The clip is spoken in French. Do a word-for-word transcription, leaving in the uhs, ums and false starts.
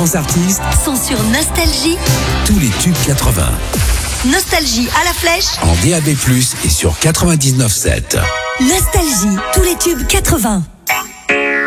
grands artistes sont sur Nostalgie. Tous les tubes quatre-vingts. Nostalgie à la flèche. En D A B plus, et sur quatre-vingt-dix-neuf sept. Nostalgie, tous les tubes quatre-vingts.